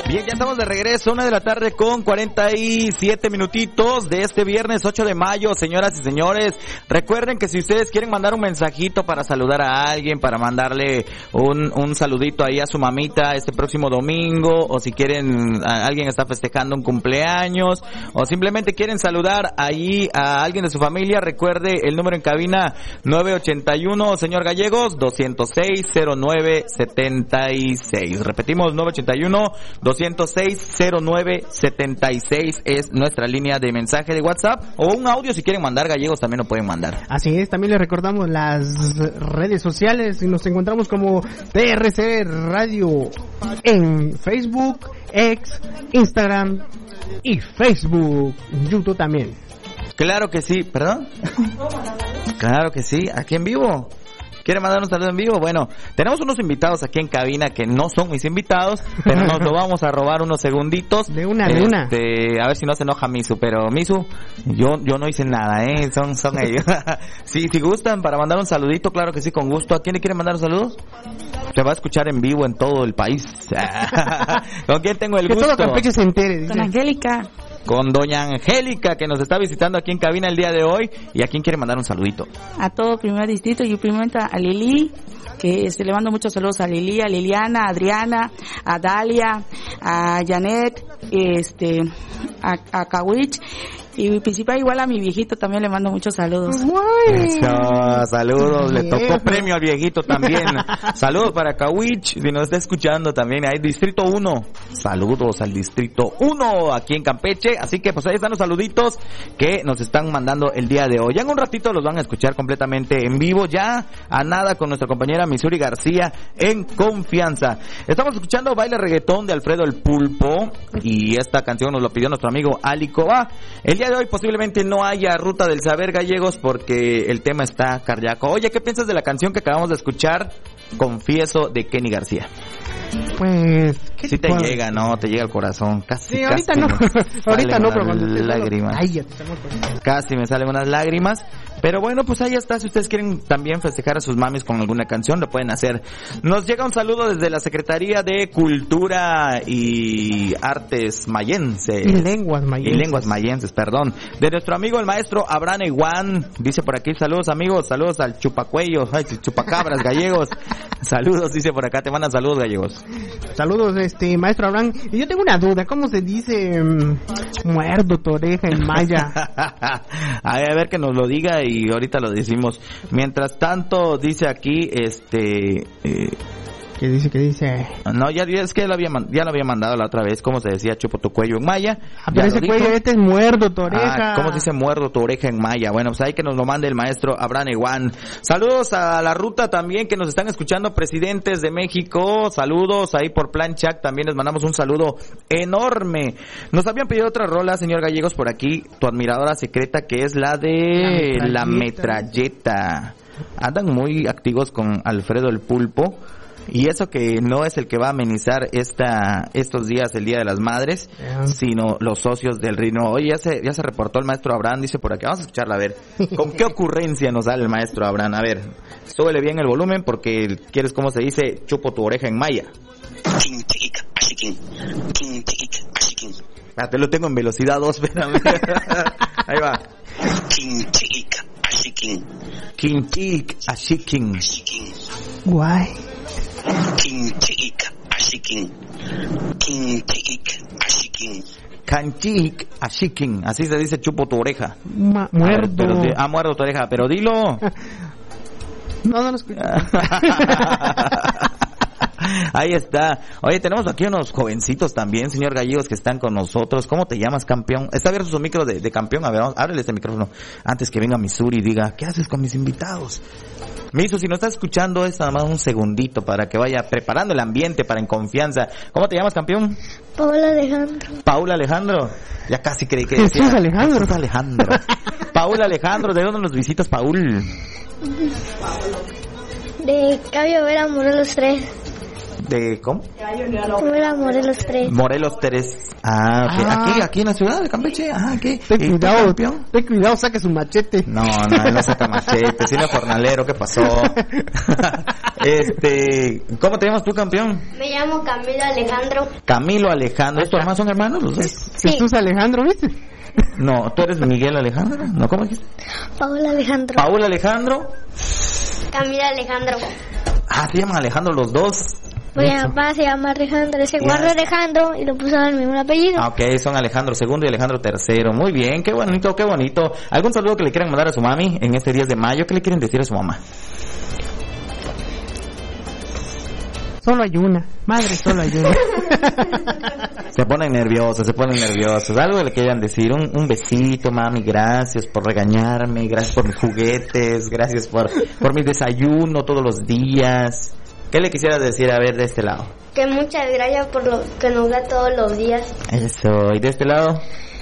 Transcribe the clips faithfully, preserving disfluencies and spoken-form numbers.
Bien, ya estamos de regreso, una de la tarde con cuarenta y siete minutitos de este viernes ocho de mayo, señoras y señores. Recuerden que si ustedes quieren mandar un mensajito para saludar a alguien, para mandarle un, un saludito ahí a su mamita este próximo domingo, o si quieren, a, alguien está festejando un cumpleaños, o simplemente quieren saludar ahí a alguien de su familia, recuerde el número en cabina nueve ochenta y uno, señor Gallegos, doscientos seis, cero nueve setenta y seis. Repetimos, nueve ochenta y uno, doscientos seis, cero nueve setenta y seis es nuestra línea de mensaje de WhatsApp, o un audio si quieren mandar, Gallegos, también lo pueden mandar. Así es, también les recordamos las redes sociales, y nos encontramos como T R C Radio en Facebook, X, Instagram y Facebook, YouTube también. Claro que sí, ¿perdón? Claro que sí, aquí en vivo. ¿Quiere mandar un saludo en vivo? Bueno, tenemos unos invitados aquí en cabina que no son mis invitados, pero nos lo vamos a robar unos segunditos. De una, de una. Este, a ver si no se enoja Misu, pero Misu, yo yo no hice nada, ¿eh? Son son ellos. Sí, si gustan para mandar un saludito, claro que sí, con gusto. ¿A quién le quiere mandar un saludo? Se va a escuchar en vivo en todo el país. ¿Con quién tengo el que gusto? Que todo Campeche se entere. Dice. Con Angélica. Con doña Angélica, que nos está visitando aquí en cabina el día de hoy. ¿Y a quién quiere mandar un saludito? A todo primer distrito, y primero a Lili, que este, le mando muchos saludos a Lili, a Liliana, a Adriana, a Dalia, a Janet, este, a, a Kawich. Y principal igual a mi viejito también le mando muchos saludos. Eso, saludos, le tocó premio al viejito también. Saludos para Kawich, si nos está escuchando también, hay Distrito uno. Saludos al Distrito uno aquí en Campeche. Así que pues ahí están los saluditos que nos están mandando el día de hoy. Ya en un ratito los van a escuchar completamente en vivo, ya a nada con nuestra compañera Missouri García en Confianza. Estamos escuchando Baile Reggaetón de Alfredo el Pulpo, y esta canción nos lo pidió nuestro amigo Ali Coba. El día de hoy posiblemente no haya Ruta del Saber, Gallegos, porque el tema está cardíaco. Oye, ¿qué piensas de la canción que acabamos de escuchar? Confieso, de Kenny García. Pues ¿qué sí te puedo? llega, no, te llega al corazón. Casi, sí, ahorita casi no, ahorita no, pero cuando lágrimas. Ay, ya te está muerto. Casi me salen unas lágrimas. Pero bueno, pues ahí está. Si ustedes quieren también festejar a sus mamis con alguna canción, lo pueden hacer. Nos llega un saludo desde la Secretaría de Cultura y Artes Mayenses. Y Lenguas Mayenses. Y Lenguas Mayenses, perdón. De nuestro amigo el maestro Abraham Iguán. Dice por aquí, saludos amigos, saludos al chupacuello, ay, chupacabras gallegos. Saludos, dice por acá, te mandan saludos gallegos. Saludos, este, maestro Abraham. Y yo tengo una duda, ¿cómo se dice um, muerdo tu oreja en maya? a, ver, a ver que nos lo diga y ahorita lo decimos. Mientras tanto, dice aquí, este... Eh, ¿Qué dice? ¿Qué dice? No, ya es que ya lo había, ya lo había mandado la otra vez, como se decía, chupo tu cuello en maya. Ah, pero ese cuello, este es muerdo tu oreja. Ah, ¿cómo se dice muerdo tu oreja en maya? Bueno, pues ahí que nos lo mande el maestro Abraham Iguán. Saludos a la ruta también que nos están escuchando, presidentes de México. Saludos ahí por Plan Chat, también les mandamos un saludo enorme. Nos habían pedido otra rola, señor Gallegos, por aquí, tu admiradora secreta, que es la de La Metralleta. La metralleta. Andan muy activos con Alfredo el Pulpo. Y eso que no es el que va a amenizar esta estos días, el Día de las Madres, yeah. sino los socios del ritmo. Oye, ya se, ya se reportó el maestro Abraham, dice por aquí. Vamos a escucharla, a ver. ¿Con qué ocurrencia nos sale el maestro Abraham? A ver, súbele bien el volumen porque quieres, ¿cómo se dice? Chupo tu oreja en maya. Ah, te lo tengo en velocidad dos, espérame. Ahí va. Quintic Ashikin. Guay. Quintic Ashikin. Quintic Ashikin. Cantic Ashikin. Así se dice chupo tu oreja. Ma- muerdo. Ver, pero, ah, muerdo tu oreja, pero dilo. No, no lo escucho. Ahí está. Oye, tenemos aquí unos jovencitos también, señor Gallegos, que están con nosotros. ¿Cómo te llamas, campeón? Está abierto su micro de, de campeón. A ver, vamos, ábrele este micrófono antes que venga Missouri y diga, ¿qué haces con mis invitados? Misu, si no estás escuchando, es nada más un segundito para que vaya preparando el ambiente para En Confianza. ¿Cómo te llamas, campeón? Paula Alejandro. Paula Alejandro. Ya casi creí que decía. Jesús Alejandro. Jesús Alejandro. Paula Alejandro, ¿de dónde nos visitas, Paul? De Cabio Vera, Morelos tres. ¿De cómo? ¿Cómo era Morelos tres? Morelos tres. Ah, ok. Ah. Aquí, aquí en la ciudad de Campeche. Ah, aquí. Ten ¿Y tú, cuidado, campeón? ten cuidado, saque su machete. No, no, él no saca machete. Cine jornalero, ¿qué pasó? este, ¿cómo te llamas tú, campeón? Me llamo Camilo Alejandro. Camilo Alejandro. ¿Estos hermanos son hermanos los dos? Sí. Jesús Alejandro, ¿viste? No, ¿tú eres Miguel Alejandro? ¿No? ¿Cómo dijiste? Paula Alejandro. Paul Alejandro. Camilo Alejandro. Ah, se llaman Alejandro los dos. Mi papá se llama Alejandro, ese guardo Alejandro y lo puso el mismo apellido. Ah, ok, son Alejandro segundo y Alejandro tercero. Muy bien, qué bonito, qué bonito. ¿Algún saludo que le quieran mandar a su mami en este diez de mayo? ¿Qué le quieren decir a su mamá? Solo hay una. Madre, solo hay una. Se ponen nerviosos, se ponen nerviosos. Algo le quieran decir, un, un besito, mami, gracias por regañarme, gracias por mis juguetes, gracias por, por mi desayuno todos los días. ¿Qué le quisieras decir, a ver, de este lado? Que muchas gracias por lo que nos da todos los días. Eso, ¿y de este lado?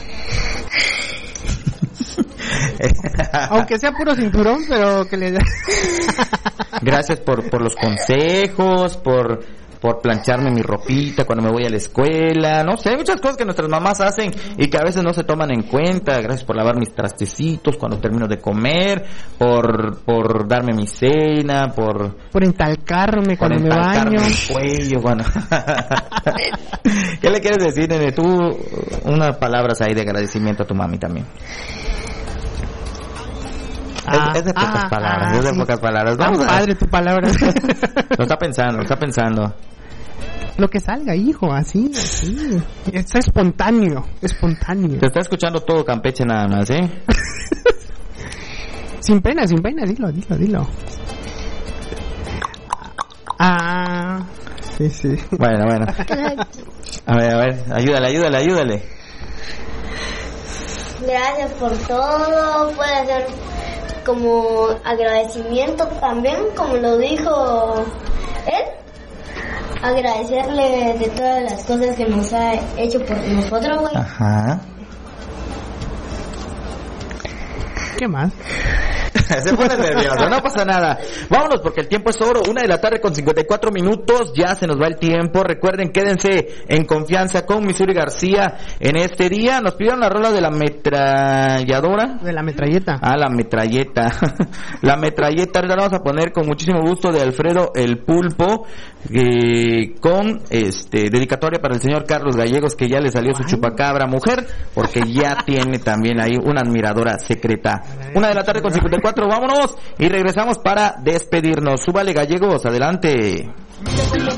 Aunque sea puro cinturón, pero que le da. Gracias por, por los consejos, por, por plancharme mi ropita cuando me voy a la escuela, no sé, muchas cosas que nuestras mamás hacen y que a veces no se toman en cuenta. Gracias por lavar mis trastecitos cuando termino de comer, por, por darme mi cena, por... Por entalcarme por cuando me entalcarme baño. el cuello, bueno. ¿Qué le quieres decir, nene? Tú, unas palabras ahí de agradecimiento a tu mami también. Ah, es, es de pocas ah, palabras, ah, es de sí. pocas palabras. Tan Vamos a... padre tu palabra. Lo está pensando, lo está pensando. Lo que salga, hijo, así, así. Es espontáneo, espontáneo. Te está escuchando todo Campeche nada más, ¿eh? Sin pena, sin pena, dilo, dilo, dilo. Ah, sí, sí. Bueno, bueno. A ver, a ver, ayúdale, ayúdale, ayúdale. Gracias por todo. Puede ser como agradecimiento también, como lo dijo él. Agradecerle de todas las cosas que nos ha hecho por nosotros, güey. Ajá. ¿Qué más? Se pone nervioso, no pasa nada. Vámonos porque el tiempo es oro. Una de la tarde con cincuenta y cuatro minutos. Ya se nos va el tiempo. Recuerden, quédense en confianza con Missouri García en este día. Nos pidieron la rola de la ametralladora. De la metralleta. Ah, la metralleta. La metralleta la vamos a poner con muchísimo gusto de Alfredo el Pulpo. Eh, con este dedicatoria para el señor Carlos Gallegos, que ya le salió su chupacabra mujer, porque ya tiene también ahí una admiradora secreta. Una de la tarde con cincuenta y cuatro, vámonos y regresamos para despedirnos. Súbale, Gallegos, adelante.